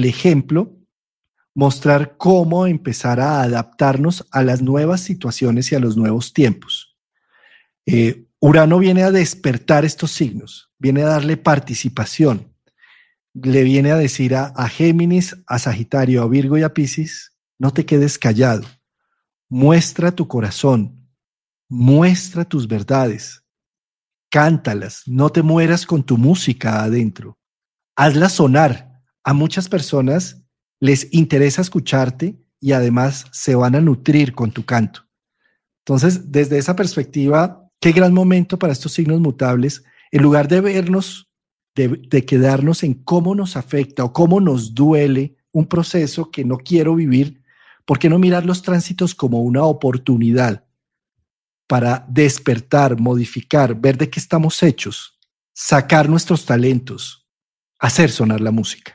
el ejemplo, mostrar cómo empezar a adaptarnos a las nuevas situaciones y a los nuevos tiempos. Urano viene a despertar estos signos, viene a darle participación, le viene a decir a Géminis, a Sagitario, a Virgo y a Piscis, no te quedes callado, muestra tu corazón, muestra tus verdades, cántalas, no te mueras con tu música adentro, hazla sonar. A muchas personas les interesa escucharte y además se van a nutrir con tu canto. Entonces, desde esa perspectiva, qué gran momento para estos signos mutables, en lugar de vernos, de quedarnos en cómo nos afecta o cómo nos duele un proceso que no quiero vivir, ¿por qué no mirar los tránsitos como una oportunidad para despertar, modificar, ver de qué estamos hechos, sacar nuestros talentos, hacer sonar la música?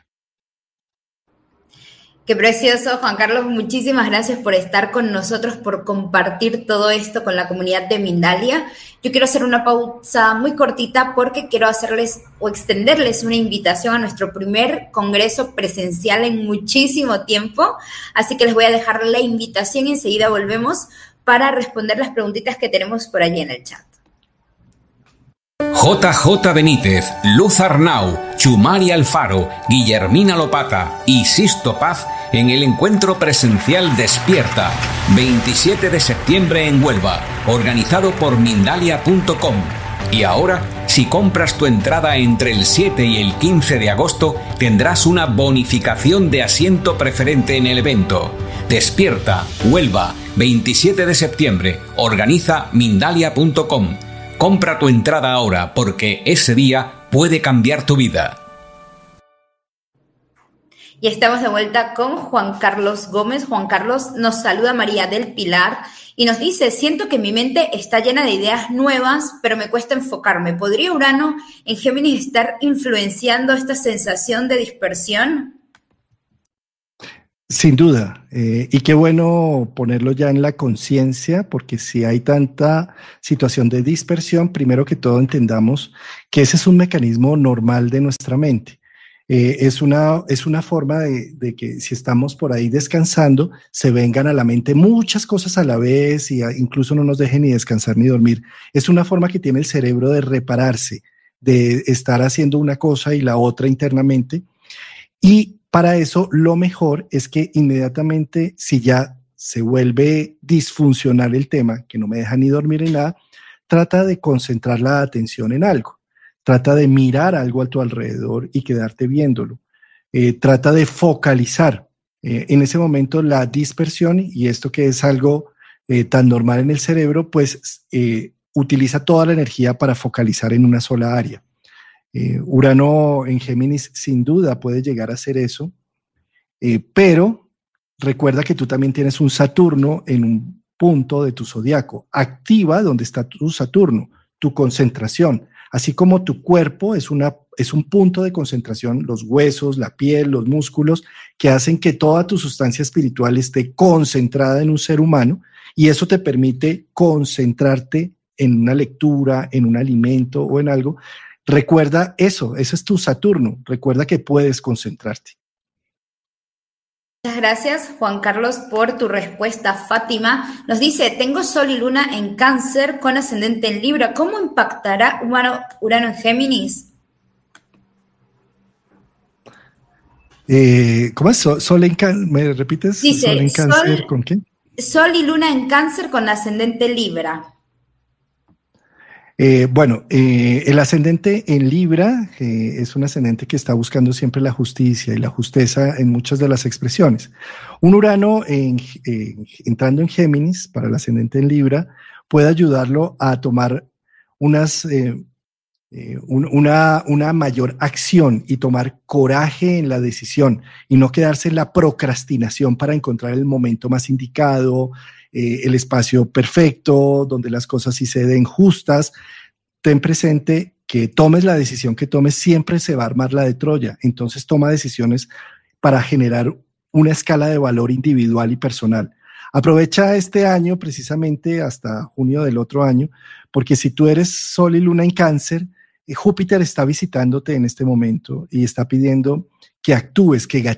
Qué precioso, Juan Carlos. Muchísimas gracias por estar con nosotros, por compartir todo esto con la comunidad de Mindalia. Yo quiero hacer una pausa muy cortita porque quiero hacerles o extenderles una invitación a nuestro primer congreso presencial en muchísimo tiempo. Así que les voy a dejar la invitación y enseguida volvemos para responder las preguntitas que tenemos por allí en el chat. JJ Benítez, Luz Arnau, Chumari Alfaro, Guillermina Lopata y Sisto Paz en el encuentro presencial Despierta, 27 de septiembre en Huelva, organizado por Mindalia.com. Y ahora, si compras tu entrada entre el 7 y el 15 de agosto, tendrás una bonificación de asiento preferente en el evento. Despierta, Huelva, 27 de septiembre, organiza Mindalia.com. Compra tu entrada ahora porque ese día puede cambiar tu vida. Y estamos de vuelta con Juan Carlos Gómez. Juan Carlos, nos saluda María del Pilar y nos dice: siento que mi mente está llena de ideas nuevas, pero me cuesta enfocarme. ¿Podría Urano en Géminis estar influenciando esta sensación de dispersión? Sin duda, y qué bueno ponerlo ya en la conciencia, porque si hay tanta situación de dispersión, primero que todo entendamos que ese es un mecanismo normal de nuestra mente. Es una forma de que si estamos por ahí descansando, se vengan a la mente muchas cosas a la vez y incluso no nos dejen ni descansar ni dormir. Es una forma que tiene el cerebro de repararse, de estar haciendo una cosa y la otra internamente. Y para eso, lo mejor es que inmediatamente, si ya se vuelve disfuncional el tema, que no me deja ni dormir ni nada, trata de concentrar la atención en algo. Trata de mirar algo a tu alrededor y quedarte viéndolo. Trata de focalizar. En ese momento, la dispersión, y esto que es algo tan normal en el cerebro, pues utiliza toda la energía para focalizar en una sola área. Urano en Géminis sin duda puede llegar a hacer eso, pero recuerda que tú también tienes un Saturno en un punto de tu zodiaco. Activa donde está tu Saturno, tu concentración. Así como tu cuerpo es un punto de concentración, los huesos, la piel, los músculos, que hacen que toda tu sustancia espiritual esté concentrada en un ser humano, y eso te permite concentrarte en una lectura, en un alimento o en algo. Recuerda eso, ese es tu Saturno. Recuerda que puedes concentrarte. Muchas gracias, Juan Carlos, por tu respuesta. Fátima nos dice: tengo Sol y Luna en Cáncer con ascendente en Libra. ¿Cómo impactará Urano en Géminis? ¿Cómo es? Sol en Cáncer, ¿me repites? Dice, Sol en Cáncer, ¿con qué? Sol y Luna en Cáncer con ascendente Libra. El ascendente en Libra es un ascendente que está buscando siempre la justicia y la justeza en muchas de las expresiones. Un Urano entrando en Géminis para el ascendente en Libra puede ayudarlo a tomar una mayor acción y tomar coraje en la decisión y no quedarse en la procrastinación para encontrar el momento más indicado, el espacio perfecto, donde las cosas sí se den justas. Ten presente que tomes la decisión que tomes, siempre se va a armar la de Troya. Entonces toma decisiones para generar una escala de valor individual y personal. Aprovecha este año precisamente hasta junio del otro año, porque si tú eres Sol y Luna en Cáncer, Júpiter está visitándote en este momento y está pidiendo que actúes, que